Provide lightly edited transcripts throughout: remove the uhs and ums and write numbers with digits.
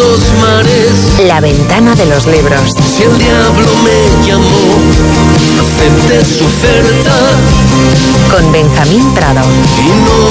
dos mares. La ventana de los libros. Si el diablo me llamó, acepté su oferta. Con Benjamín Prado. Y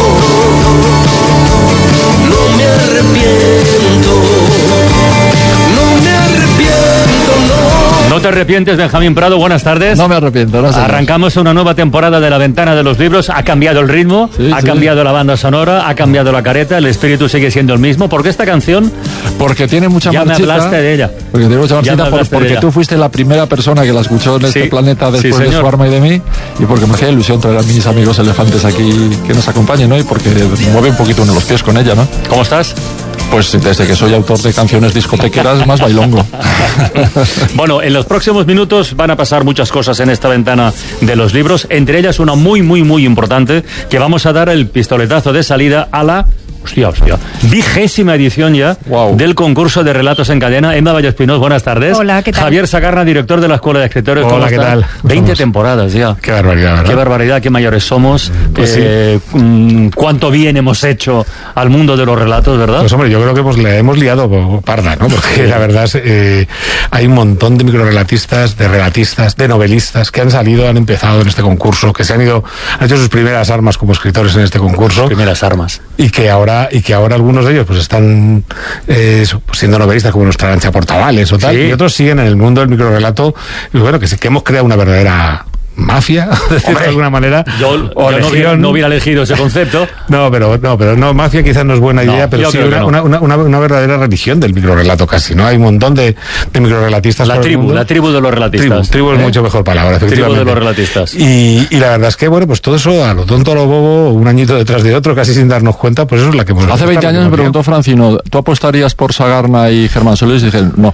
no me arrepiento. No me arrepiento, no. ¿No te arrepientes, Benjamín Prado? Buenas tardes. No me arrepiento, no sé. Arrancamos una nueva temporada de La Ventana de los Libros. Ha cambiado el ritmo, ha cambiado la banda sonora, ha cambiado la careta, el espíritu sigue siendo el mismo. ¿Por qué esta canción? Porque tiene mucha marchita. Ya me hablaste de ella. Porque tiene mucha marchita porque tú fuiste la primera persona que la escuchó en este planeta después de Su Arma y de mí, y porque me hacía ilusión traer a mis amigos elefantes aquí que nos acompañen, ¿no? Y porque mueve un poquito uno los pies con ella, ¿no? ¿Cómo estás? Pues desde que soy autor de canciones discotequeras, más bailongo. Bueno, en los próximos minutos van a pasar muchas cosas en esta ventana de los libros, entre ellas una muy, muy, muy importante, que vamos a dar el pistoletazo de salida a la... Hostia, 20ª edición ya del concurso de relatos en cadena. Emma Vallespinós, buenas tardes. Hola, ¿qué tal? Javier Sagarna, director de la Escuela de Escritores. Hola, ¿qué tal? 20 temporadas ya. Qué barbaridad, ¿verdad? Qué barbaridad, qué mayores somos. Pues cuánto bien hemos hecho al mundo de los relatos, ¿verdad? Pues hombre, yo creo que le hemos liado parda, ¿no? Porque la verdad es hay un montón de microrelatistas, de relatistas, de novelistas que han salido, han empezado en este concurso, que han hecho sus primeras armas como escritores en este concurso. Primeras armas. Y que ahora algunos de ellos pues están siendo novelistas, como nuestra Arancha Portavales o tal, y otros siguen en el mundo del microrelato, y bueno, que hemos creado una verdadera mafia, de alguna manera. Yo no hubiera elegido ese concepto. No, mafia quizás no es buena idea, pero sí una verdadera religión del microrelato casi, ¿no? Hay un montón de microrelatistas. La tribu de los relatistas. Tribu es mucho mejor palabra, efectivamente. Tribu de los relatistas. Y la verdad es que, bueno, pues todo eso a lo tonto, a lo bobo, un añito detrás de otro, casi sin darnos cuenta, pues eso es la que hemos... Hace 20 años me preguntó Francino, ¿tú apostarías por Sagarna y Germán Solís? Y dije, no.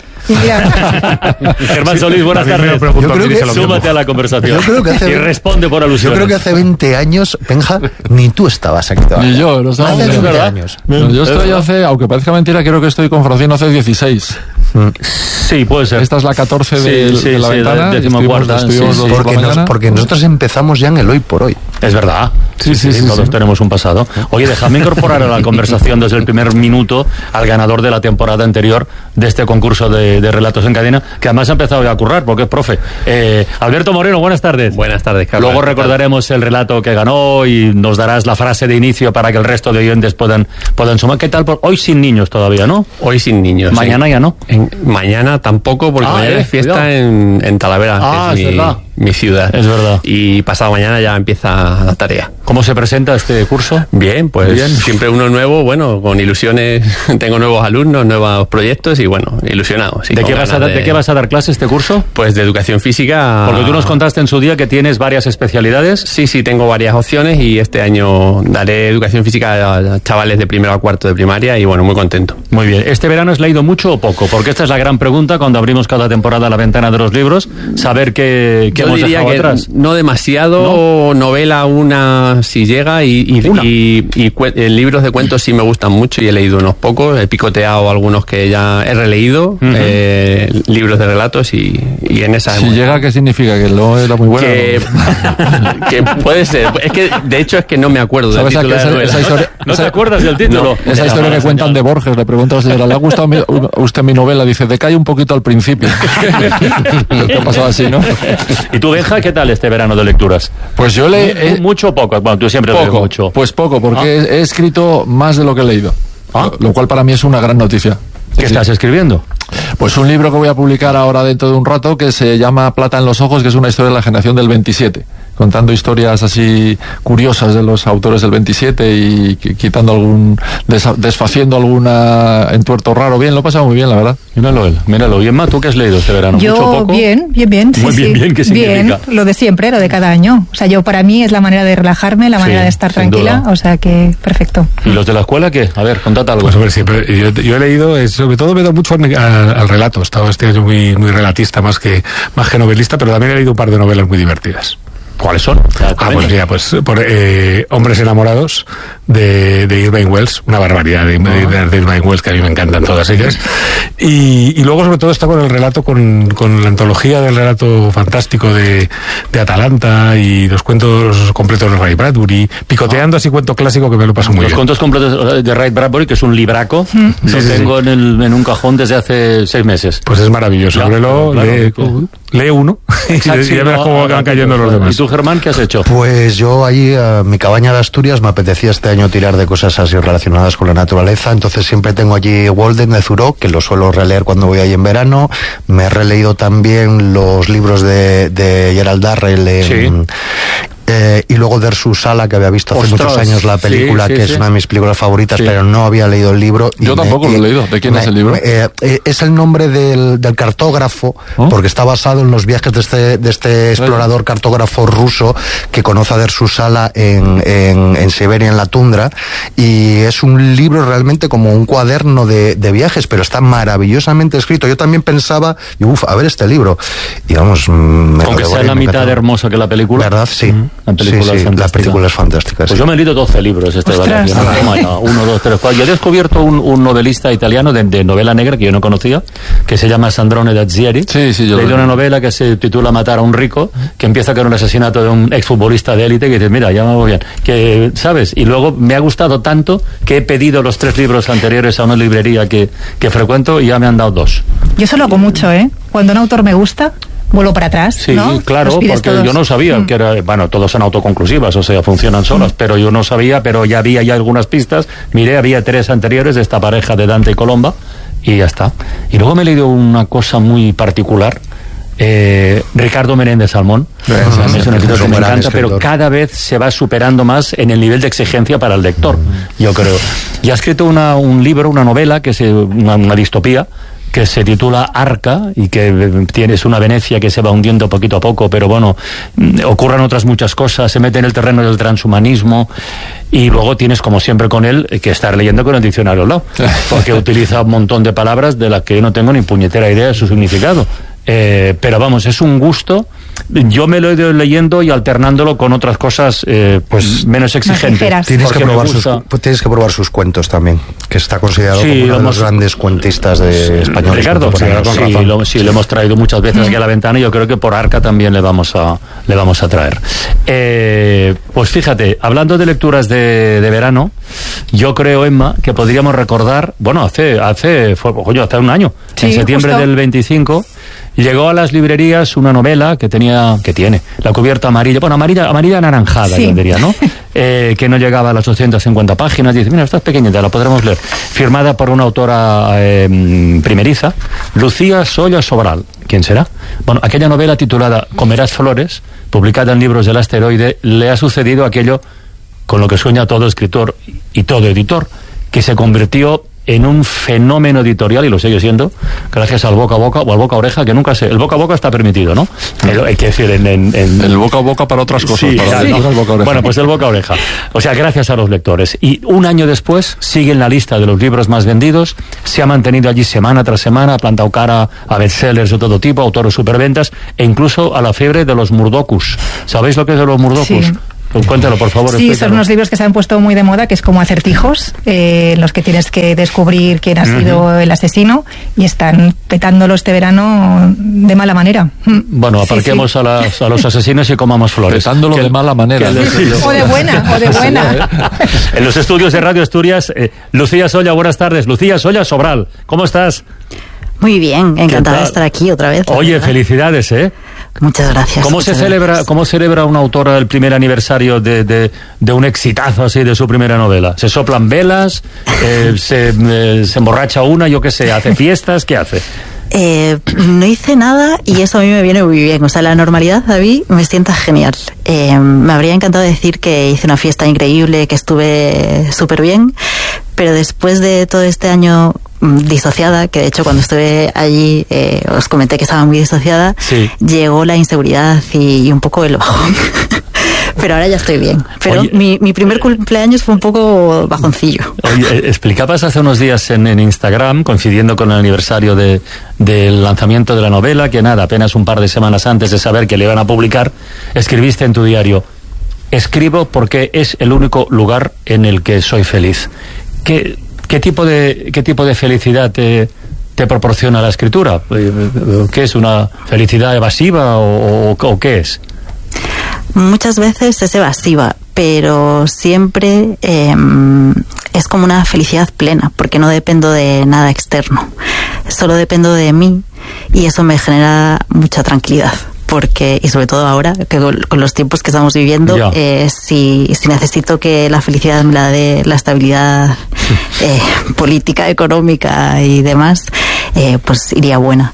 Germán Solís, buenas tardes. Súmate a la conversación. Y responde por alusiones. Yo creo que hace 20 años, Benja, ni tú estabas aquí todavía. Ni yo, no estaba. Hace 20 años. No, yo estoy aunque parezca mentira, creo que estoy con Francino hace 16. Sí, puede ser. Esta es la 14 de la ventana. Porque nosotros empezamos ya en el hoy por hoy. Es verdad. Sí, todos tenemos un pasado. Oye, déjame incorporar a la conversación desde el primer minuto al ganador de la temporada anterior de este concurso de relatos en cadena, que además ha empezado ya a currar, porque es profe. Alberto Moreno, buenas tardes. Buenas tardes, Carlos. Luego recordaremos el relato que ganó y nos darás la frase de inicio para que el resto de oyentes puedan sumar. ¿Qué tal? Hoy sin niños todavía, ¿no? Hoy sin niños. Mañana ya no. Mañana tampoco, porque mañana es fiesta en Talavera, que es mi ciudad. Es verdad. Y pasado mañana ya empieza la tarea. ¿Cómo se presenta este curso? Bien, pues siempre uno nuevo, bueno, con ilusiones. Tengo nuevos alumnos, nuevos proyectos y bueno, ilusionado. Sí, ¿De qué vas a dar clase este curso? Pues de educación física. Porque tú nos contaste en su día que tienes varias especialidades. Sí, tengo varias opciones y este año daré educación física a chavales de primero a cuarto de primaria y bueno, muy contento. Muy bien. ¿Este verano has leído mucho o poco? Porque esta es la gran pregunta cuando abrimos cada temporada La Ventana de los Libros, saber qué hemos dejado atrás. No demasiado, ¿no? Novela una si llega y libros de cuentos sí me gustan mucho y he leído unos pocos, he picoteado algunos que ya he releído, libros de relatos y en esa... Si llega, ¿qué significa? ¿Que no era muy bueno? Que puede ser, es que de hecho es que no me acuerdo del título de la novela. ¿No te acuerdas del título? No, esa historia que cuentan de Borges, le pregunto a la señora, ¿le ha gustado usted mi novela? Dice, decae un poquito al principio. ¿Qué ha pasado así, no? ¿Y tú, Benja, qué tal este verano de lecturas? Pues yo ¿Mucho o poco? Bueno, tú siempre lees mucho. Pues poco, porque he escrito más de lo que he leído. Lo cual para mí es una gran noticia. ¿Qué estás escribiendo? Pues un libro que voy a publicar ahora dentro de un rato que se llama Plata en los ojos, que es una historia de la generación del 27. Contando historias así curiosas de los autores del 27 y quitando desfaciendo alguna entuerto raro. Bien, lo he pasado muy bien, la verdad. Míralo. Y Emma, ¿tú qué has leído este verano? Yo, ¿Mucho, poco? Bien. Muy bien, ¿qué significa? Bien, lo de siempre, lo de cada año. O sea, para mí es la manera de relajarme, la manera de estar tranquila, o sea que perfecto. ¿Y los de la escuela qué? A ver, contad algo. Pues a ver, siempre, yo he leído, sobre todo me he dado mucho al relato. He estado este año muy relatista más que novelista, pero también he leído un par de novelas muy divertidas. ¿Cuáles son? Pues mira, por Hombres enamorados de Irving Welsh, una barbaridad de Irving Welsh, que a mí me encantan todas ellas. Y luego sobre todo está con el relato, con la antología del relato fantástico de Atalanta y los cuentos completos de Ray Bradbury, picoteando así cuento clásico que me lo paso muy bien. Los cuentos completos de Ray Bradbury, que es un libraco, lo tengo en un cajón desde hace 6 meses. Pues es maravilloso. Lee uno y ya verás cómo van cayendo los demás. ¿Y tú, Germán, qué has hecho? Pues yo ahí, mi cabaña de Asturias, me apetecía este año tirar de cosas así relacionadas con la naturaleza, entonces siempre tengo allí Walden de Thoreau, que lo suelo releer cuando voy ahí en verano. Me he releído también los libros de Gerald Darrell y luego Dersus Sala, que había visto hace muchos años la película, que es una de mis películas favoritas, pero no había leído el libro. Yo tampoco lo he leído. ¿De quién es el libro? Es el nombre del cartógrafo, porque está basado en los viajes de este explorador cartógrafo ruso que conoce a Dersus Sala en Siberia, en la tundra, y es un libro realmente como un cuaderno de viajes, pero está maravillosamente escrito. Yo también pensaba, a ver este libro, y vamos, aunque sea la mitad de hermoso que la película. ¿Verdad? Sí. La película es fantástica. Pues yo me he leído 12 libros de vacaciones. 1, 2, 3, 4. Yo he descubierto un novelista italiano de novela negra que yo no conocía, que se llama Sandrone Dazieri. He leído una novela que se titula Matar a un rico, que empieza con el asesinato de un exfutbolista de élite, que dices, mira, ya me voy bien. Que, ¿sabes? Y luego me ha gustado tanto que he pedido los 3 libros anteriores a una librería que frecuento y ya me han dado 2. Yo eso lo hago mucho, Cuando un autor me gusta, vuelvo para atrás, sí, ¿no? Claro, porque todos. Yo no sabía que era, bueno, todos son autoconclusivas, o sea, funcionan solas, pero yo no sabía, pero ya había algunas pistas. Miré, había 3 anteriores de esta pareja de Dante y Colomba, y ya está. Y luego me he leído una cosa muy particular, Ricardo Menéndez Salmón, es un escritor que me encanta, pero cada vez se va superando más en el nivel de exigencia para el lector, yo creo. Y ha escrito un libro, una novela, que es una distopía, que se titula Arca, y que tienes una Venecia que se va hundiendo poquito a poco, pero bueno, ocurren otras muchas cosas, se mete en el terreno del transhumanismo, y luego tienes, como siempre con él, que estar leyendo con el diccionario al lado, porque utiliza un montón de palabras de las que yo no tengo ni puñetera idea de su significado. Pero vamos, es un gusto. Yo me lo he ido leyendo y alternándolo con otras cosas pues menos exigentes. Tienes que probar sus cuentos también, que está considerado como uno de los grandes cuentistas de españoles. Ricardo, sí, lo hemos traído muchas veces aquí a la ventana, y yo creo que por Arca también le vamos a traer. Pues fíjate, hablando de lecturas de verano, yo creo, Emma, que podríamos recordar, bueno, hace un año, en septiembre del 25, llegó a las librerías una novela que tiene la cubierta amarilla, bueno, amarilla anaranjada, yo diría, ¿no? Que no llegaba a las 250 páginas. Dice, mira, esta es pequeñita, la podremos leer. Firmada por una autora primeriza, Lucía Solla Sobral. ¿Quién será? Bueno, aquella novela titulada Comerás flores, publicada en Libros del Asteroide, le ha sucedido aquello con lo que sueña todo escritor y todo editor, que se convirtió en un fenómeno editorial, y lo sigue siendo, gracias al boca a boca o al boca a oreja, que nunca sé. El boca a boca está permitido, ¿no? Hay que decir, el boca a boca para otras cosas. Sí, el boca a oreja. Bueno, pues el boca a oreja. O sea, gracias a los lectores. Y un año después sigue en la lista de los libros más vendidos, se ha mantenido allí semana tras semana, ha plantado cara a bestsellers de todo tipo, autores superventas, e incluso a la fiebre de los murdokus. ¿Sabéis lo que es de los murdokus? Sí. Pues cuéntalo, por favor. Sí, son unos libros que se han puesto muy de moda, que es como acertijos, en los que tienes que descubrir quién ha sido el asesino, y están petándolo este verano de mala manera. Bueno, aparquemos a los asesinos y comamos flores. Petándolo de mala manera. O de buena. En los estudios de Radio Asturias, Lucía Solla, buenas tardes. Lucía Solla Sobral, ¿cómo estás? Muy bien, encantada de estar aquí otra vez. Oye, felicidades, Muchas gracias. ¿Cómo celebra una autora el primer aniversario de un exitazo así de su primera novela? ¿Se soplan velas? ¿Se emborracha una? Yo qué sé, ¿hace fiestas? ¿Qué hace? No hice nada, y eso a mí me viene muy bien. O sea, la normalidad, David, me sienta genial. Me habría encantado decir que hice una fiesta increíble, que estuve súper bien, pero después de todo este año disociada, que de hecho cuando estuve allí os comenté que estaba muy disociada, llegó la inseguridad y un poco el bajón. Pero ahora ya estoy bien. Pero Oye, mi primer cumpleaños fue un poco bajoncillo. Oye, explicabas hace unos días en Instagram, coincidiendo con el aniversario del lanzamiento de la novela, que nada, apenas un par de semanas antes de saber que le iban a publicar, escribiste en tu diario: escribo porque es el único lugar en el que soy feliz. ¿Qué tipo de felicidad te proporciona la escritura? ¿Qué es, una felicidad evasiva o qué es? Muchas veces es evasiva, pero siempre es como una felicidad plena, porque no dependo de nada externo, solo dependo de mí, y eso me genera mucha tranquilidad. Porque, y sobre todo ahora, que con los tiempos que estamos viviendo, si necesito que la felicidad me la dé la estabilidad política, económica y demás, pues iría buena.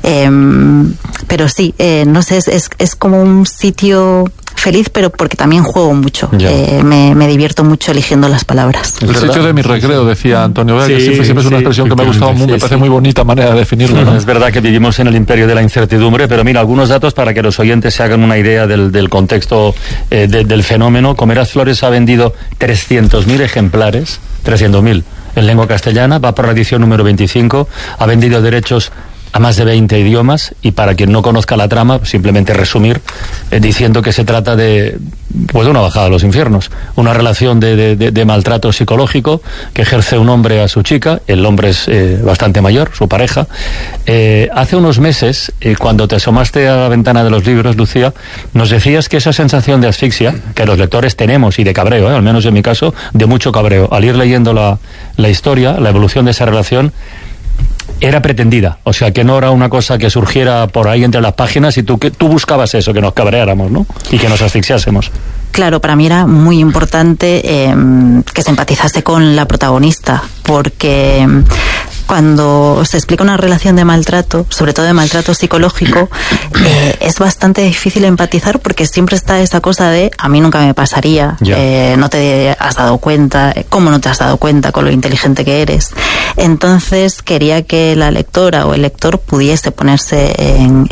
Pero sí, no sé, es como un sitio feliz, pero porque también juego mucho. Me divierto mucho eligiendo las palabras. El sitio de mi recreo, decía Antonio Vega, que siempre es una expresión que me ha gustado, me parece muy bonita manera de definirlo, ¿no? Es verdad que vivimos en el imperio de la incertidumbre, pero mira, algunos datos para que los oyentes se hagan una idea del contexto del fenómeno. Comerás Flores ha vendido 300.000 ejemplares, 300.000 en lengua castellana, va por la edición número 25, ha vendido derechos a más de 20 idiomas, y para quien no conozca la trama, simplemente resumir diciendo que se trata de una bajada a los infiernos, una relación de maltrato psicológico que ejerce un hombre a su chica. El hombre es bastante mayor, su pareja. Hace unos meses, cuando te asomaste a la ventana de los libros, Lucía, nos decías que esa sensación de asfixia que los lectores tenemos, y de cabreo, al menos en mi caso, de mucho cabreo, al ir leyendo la historia, la evolución de esa relación, era pretendida, o sea, que no era una cosa que surgiera por ahí entre las páginas, y tú buscabas eso, que nos cabreáramos, ¿no? Y que nos asfixiásemos. Claro, para mí era muy importante que se empatizase con la protagonista, porque cuando se explica una relación de maltrato, sobre todo de maltrato psicológico, es bastante difícil empatizar, porque siempre está esa cosa de a mí nunca me pasaría, no te has dado cuenta, ¿cómo no te has dado cuenta con lo inteligente que eres? Entonces quería que la lectora o el lector pudiese ponerse en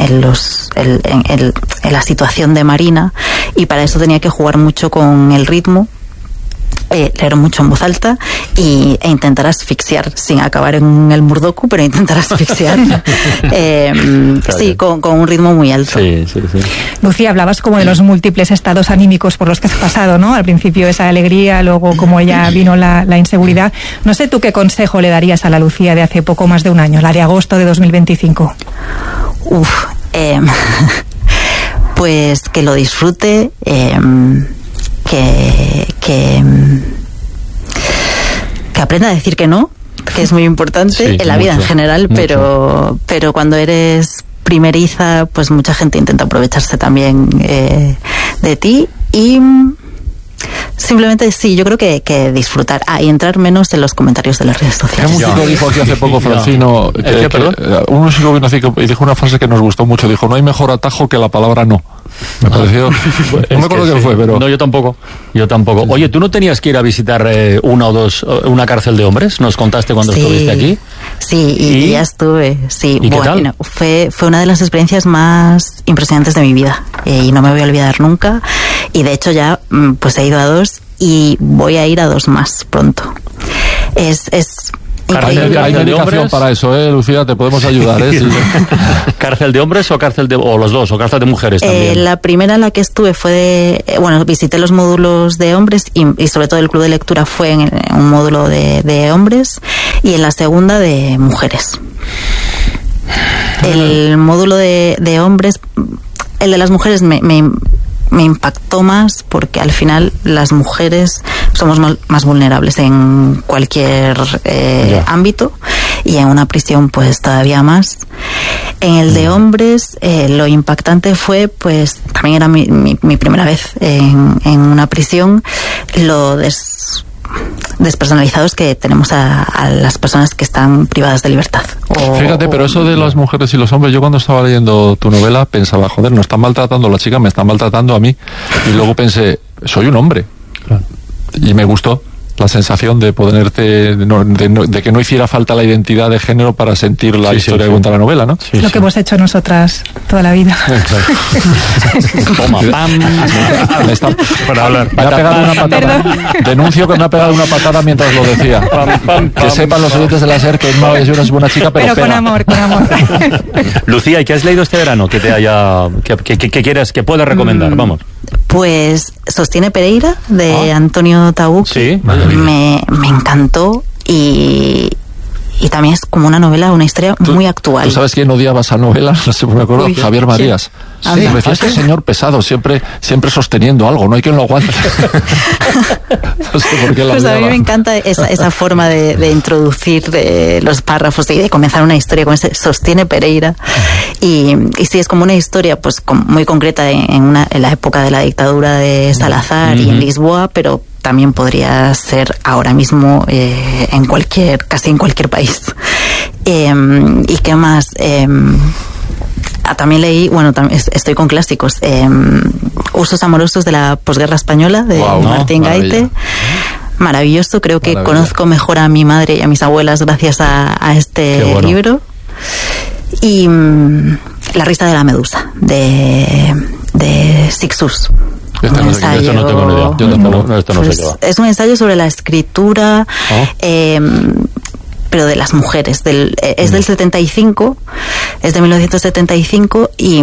la situación de Marina, y para eso tenía que jugar mucho con el ritmo, leer mucho en voz alta e intentar asfixiar, sin acabar en el Murdoku, pero intentar asfixiar. Sí, con un ritmo muy alto. Sí. Lucía, hablabas como de los múltiples estados anímicos por los que has pasado, ¿no? Al principio esa alegría, luego como ya vino la inseguridad. No sé tú qué consejo le darías a la Lucía de hace poco más de un año, la de agosto de 2025. Pues que lo disfrute, que aprenda a decir que no, que es muy importante en la vida en general, pero cuando eres primeriza, pues mucha gente intenta aprovecharse también de ti, y simplemente yo creo que disfrutar y entrar menos en los comentarios de las redes sociales. Un músico dijo aquí hace poco, Francino, un músico vino así y dijo una frase que nos gustó mucho, dijo: no hay mejor atajo que la palabra no. Me pareció, no me acuerdo quién fue, pero... No, yo tampoco. Oye, ¿tú no tenías que ir a visitar una cárcel de hombres? ¿Nos contaste cuando estuviste aquí? Sí, y ya estuve. Sí, ¿Y qué tal? Fue una de las experiencias más impresionantes de mi vida, y no me voy a olvidar nunca. Y de hecho ya pues he ido a 2 y voy a ir a 2 más pronto. Hay medicación para eso, Lucía, te podemos ayudar, Sí. ¿Cárcel de hombres o los dos, o cárcel de mujeres también? La primera en la que estuve fue visité los módulos de hombres, y sobre todo el club de lectura fue en un módulo de hombres, y en la segunda de mujeres. El módulo de hombres, el de las mujeres me impactó más, porque al final las mujeres somos más vulnerables en cualquier ámbito, y en una prisión pues todavía más. En el de hombres lo impactante fue, pues también era mi primera vez en una prisión, lo despersonalizados que tenemos a las personas que están privadas de libertad. Fíjate, pero eso de las mujeres y los hombres, yo cuando estaba leyendo tu novela pensaba, joder, no están maltratando a la chica, me están maltratando a mí. Y luego pensé, soy un hombre. Claro. Y me gustó. la sensación de ponerte, de que no hiciera falta la identidad de género para sentir la historia que cuenta la novela, ¿no? Sí, lo que hemos hecho nosotras toda la vida. Toma, pam. Para hablar. Me ha pegado una patada. Denuncio que me ha pegado una patada mientras lo decía. Que sepan los oyentes de la SER que Emma es una buena chica, pero con amor, con amor. Lucía, ¿y qué has leído este verano que te haya, que quieras, que puedas recomendar? Vamos. Pues Sostiene Pereira, de Antonio Tabucchi. Sí, me encantó y también es como una novela, una historia muy actual. ¿Tú sabes quién odiaba esa novela? No sé, me acuerdo. Javier Marías. Sí. Me decía, este señor pesado, siempre sosteniendo algo, no hay quien lo aguante. No sé por qué la pues odiaba. a mí me encanta esa forma de introducir los párrafos y de comenzar una historia con ese Sostiene Pereira. Y sí, es como una historia pues muy concreta en la época de la dictadura de Salazar y en Lisboa, pero también podría ser ahora mismo casi en cualquier país. ¿Y qué más? También leí, estoy con clásicos, Usos amorosos de la posguerra española, de Martín Gaite. Maravilloso, creo que conozco mejor a mi madre y a mis abuelas gracias a este libro. Y La risa de la medusa, de Sixus. Esto no tengo ni idea. Es un ensayo sobre la escritura, pero de las mujeres. Es del 75, es de 1975 y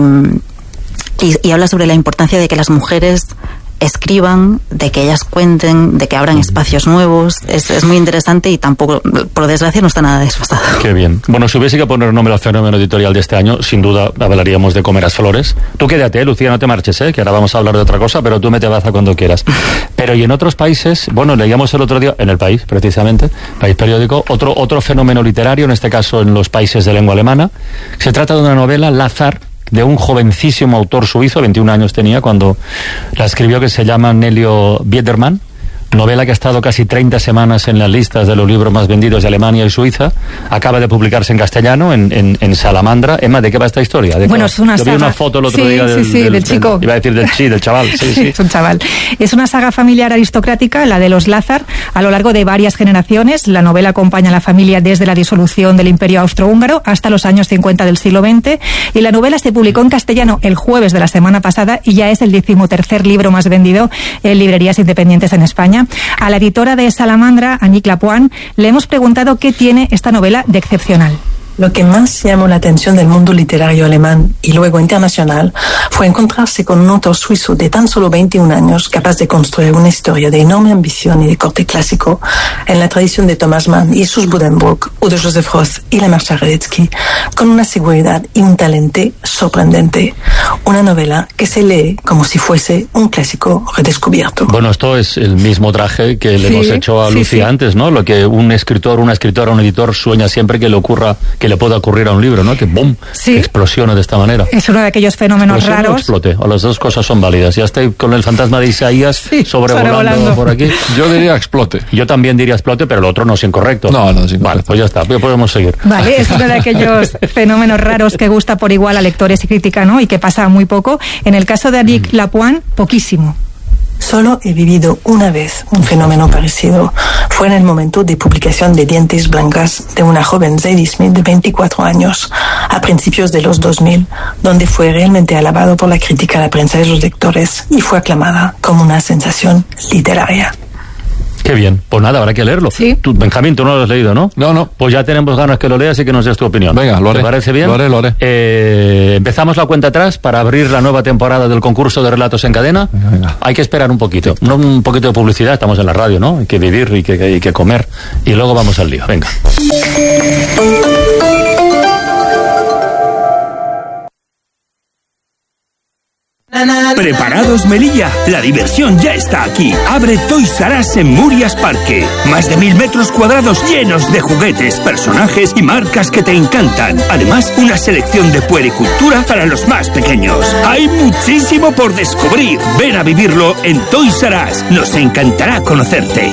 habla sobre la importancia de que las mujeres escriban, de que ellas cuenten, de que abran espacios nuevos. Es muy interesante y tampoco, por desgracia, no está nada desfasado. Qué bien. Bueno, si hubiese que poner nombre al fenómeno editorial de este año, sin duda hablaríamos de Comerás Flores. Tú quédate, Lucía, no te marches, que ahora vamos a hablar de otra cosa, pero tú mete baza cuando quieras. Pero y en otros países, leíamos el otro día, en El País, precisamente, País Periódico, otro fenómeno literario, en este caso en los países de lengua alemana. Se trata de una novela, Lazar, de un jovencísimo autor suizo, 21 años tenía cuando la escribió, que se llama Nelio Biedermann, novela que ha estado casi 30 semanas en las listas de los libros más vendidos de Alemania y Suiza. Acaba de publicarse en castellano, en Salamandra. Emma, ¿de qué va esta historia? Es una saga. Vi una foto el otro día del chico. Iba a decir del chaval. Sí. Es un chaval. Es una saga familiar aristocrática, la de los Lázar, a lo largo de varias generaciones. La novela acompaña a la familia desde la disolución del Imperio Austrohúngaro hasta los años 50 del siglo XX. Y la novela se publicó en castellano el jueves de la semana pasada y ya es el 13º libro más vendido en librerías independientes en España. A la editora de Salamandra, Annick Lapointe, le hemos preguntado qué tiene esta novela de excepcional. Lo que más llamó la atención del mundo literario alemán y luego internacional fue encontrarse con un autor suizo de tan solo 21 años capaz de construir una historia de enorme ambición y de corte clásico en la tradición de Thomas Mann y Jesús Buddenbrook o de Joseph Roth y la Marcha Radetzky, con una seguridad y un talento sorprendente. Una novela que se lee como si fuese un clásico redescubierto. Bueno, esto es el mismo traje que le hemos hecho a Lucía antes, ¿no? Lo que un escritor, una escritora, un editor sueña siempre que le pueda ocurrir a un libro, ¿no? Que ¡bum! Explosione de esta manera. Es uno de aquellos fenómenos raros. O explote, o las dos cosas son válidas. Ya estoy con el fantasma de Isaías sobrevolando por aquí. Yo diría explote. Yo también diría explote, pero el otro no es incorrecto. No es incorrecto. Vale, pues ya está, podemos seguir. Vale, es uno de aquellos fenómenos raros que gusta por igual a lectores y crítica, ¿no? Y que pasa muy poco. En el caso de Annick Lapointe, poquísimo. Solo he vivido una vez un fenómeno parecido. Fue en el momento de publicación de Dientes Blancas de una joven Zadie Smith de 24 años, a principios de los 2000, donde fue realmente alabado por la crítica, la prensa y los lectores, y fue aclamada como una sensación literaria. Qué bien. Pues nada, habrá que leerlo. Sí. Tú, Benjamín, tú no lo has leído, ¿no? No. Pues ya tenemos ganas que lo leas y que nos des tu opinión. Venga, lo haré. ¿Te parece bien? Lo haré. Empezamos la cuenta atrás para abrir la nueva temporada del concurso de relatos en cadena. Venga. Hay que esperar un poquito. Sí. Un poquito de publicidad, estamos en la radio, ¿no? Hay que vivir y que comer. Y luego vamos al lío. Venga. ¿Preparados, Melilla? La diversión ya está aquí. Abre Toys R Us en Murias Parque. Más de 1000 metros cuadrados llenos de juguetes, personajes y marcas que te encantan. Además, una selección de puericultura para los más pequeños. Hay muchísimo por descubrir. Ven a vivirlo en Toys R Us. Nos encantará conocerte.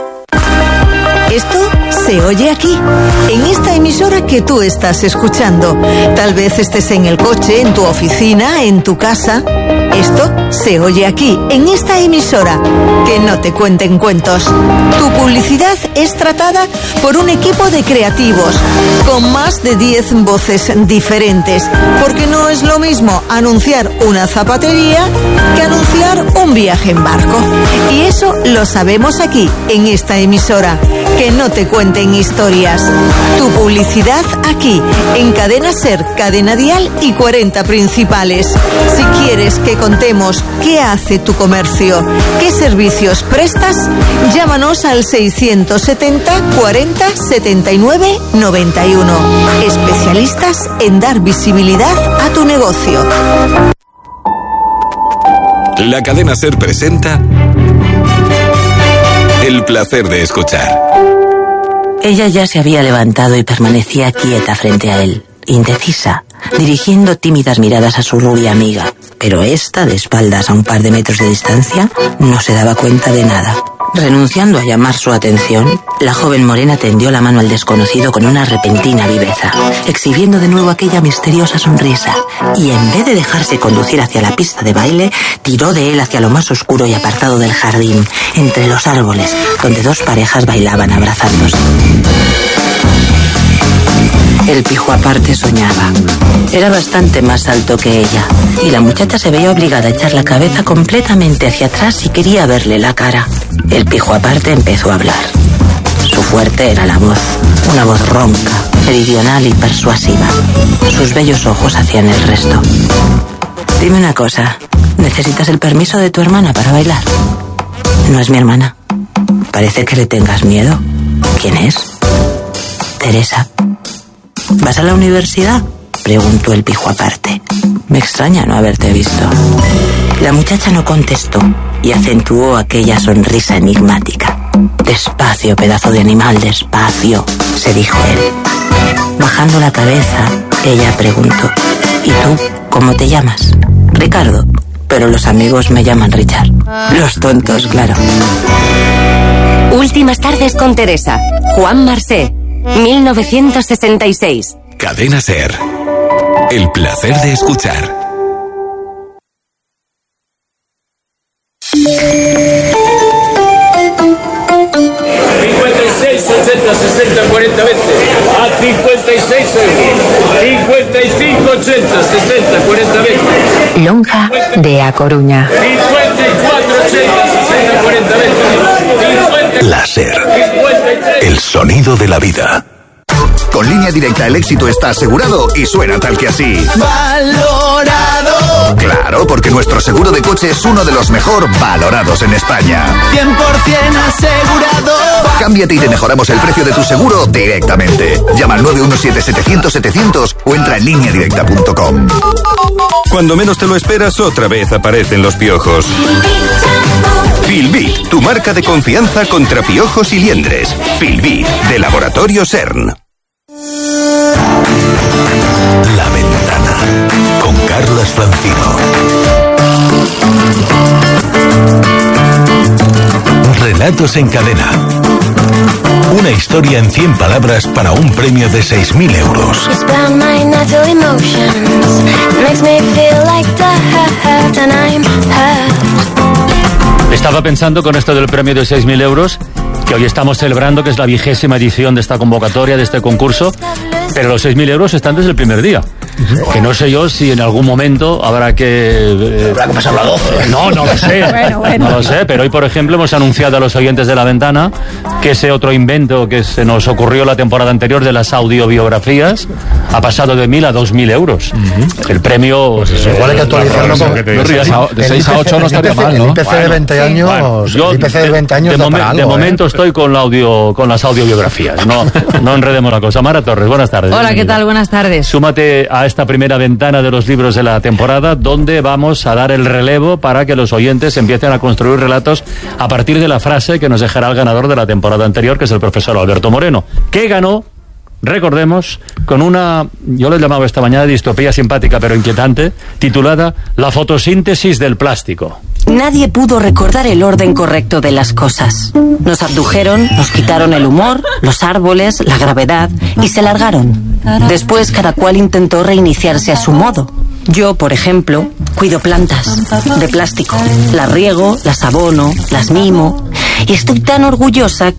Esto se oye aquí, en esta emisora que tú estás escuchando. Tal vez estés en el coche, en tu oficina, en tu casa. Esto se oye aquí, en esta emisora. Que no te cuenten cuentos. Tu publicidad es tratada por un equipo de creativos con más de 10 voces diferentes, porque no es lo mismo anunciar una zapatería que anunciar un viaje en barco. Y eso lo sabemos aquí, en esta emisora. Que no te cuenten historias. Tu publicidad aquí, en Cadena Ser, Cadena Dial y 40 principales. Si quieres que contemos qué hace tu comercio, qué servicios prestas, llámanos al 670 40 79 91. Especialistas en dar visibilidad a tu negocio. La Cadena Ser presenta El placer de escuchar. Ella ya se había levantado y permanecía quieta frente a él, indecisa, dirigiendo tímidas miradas a su rubia amiga. Pero esta, de espaldas a un par de metros de distancia, no se daba cuenta de nada. Renunciando a llamar su atención, la joven morena tendió la mano al desconocido con una repentina viveza, exhibiendo de nuevo aquella misteriosa sonrisa, y en vez de dejarse conducir hacia la pista de baile, tiró de él hacia lo más oscuro y apartado del jardín, entre los árboles, donde dos parejas bailaban abrazándose. El pijo aparte soñaba. Era bastante más alto que ella, y la muchacha se veía obligada a echar la cabeza completamente hacia atrás si quería verle la cara. El pijo aparte empezó a hablar. Su fuerte era la voz, una voz ronca, meridional y persuasiva. Sus bellos ojos hacían el resto. Dime una cosa, ¿necesitas el permiso de tu hermana para bailar? No es mi hermana. Parece que le tengas miedo. ¿Quién es? Teresa. ¿Vas a la universidad?, preguntó el pijo aparte. Me extraña no haberte visto. La muchacha no contestó y acentuó aquella sonrisa enigmática. Despacio, pedazo de animal, despacio, se dijo él. Bajando la cabeza, ella preguntó: ¿y tú cómo te llamas? Ricardo, pero los amigos me llaman Richard. Los tontos, claro. Últimas tardes con Teresa. Juan Marsé, 1966. Cadena Ser. El placer de escuchar. A 56 euros. 55, 80, 60, 40, 20. Lonja de A Coruña. 54, 80, 60, 40, 20. La Ser. El sonido de la vida. Con Línea Directa el éxito está asegurado y suena tal que así. ¡Valorado! Claro, porque nuestro seguro de coche es uno de los mejor valorados en España. 100% asegurado. Cámbiate y te mejoramos el precio de tu seguro directamente. Llama al 917-700-700 o entra en lineadirecta.com. Cuando menos te lo esperas, otra vez aparecen los piojos. Filbit, tu marca de confianza contra piojos y liendres. Filbit, de Laboratorio CERN. La Ventana, con Carlas Francino. Relatos en cadena. Una historia en 100 palabras para un premio de 6.000 euros. Estaba pensando con esto del premio de 6.000 euros, que hoy estamos celebrando, que es la 20ª edición de esta convocatoria, de este concurso, pero los 6.000 euros están desde el primer día. Que no sé yo si en algún momento habrá que... habrá que pasar la 12. No lo sé. No lo sé, pero hoy, por ejemplo, hemos anunciado a los oyentes de La Ventana que ese otro invento que se nos ocurrió la temporada anterior de las audiobiografías ha pasado de 1.000 a 2.000 euros. El premio... igual hay que actualizarlo con... De 6 a 8 no estaría mal, ¿no? El IPC de 20 años... Bueno, el IPC de 20 años de momento estoy con las audiobiografías. No enredemos la cosa. Mara Torres, buenas tardes. Hola, ¿qué tal? Buenas tardes. Súmate a esta primera ventana de los libros de la temporada, donde vamos a dar el relevo para que los oyentes empiecen a construir relatos a partir de la frase que nos dejará el ganador de la temporada anterior, que es el profesor Alberto Moreno, que ganó, recordemos, con una, yo le llamaba esta mañana distopía simpática pero inquietante, titulada La fotosíntesis del plástico. Nadie pudo recordar el orden correcto de las cosas. Nos abdujeron, nos quitaron el humor, los árboles, la gravedad y se largaron. Después cada cual intentó reiniciarse a su modo. Yo, por ejemplo, Cuido plantas, de plástico. Las riego, las abono, las mimo. Y estoy tan orgullosa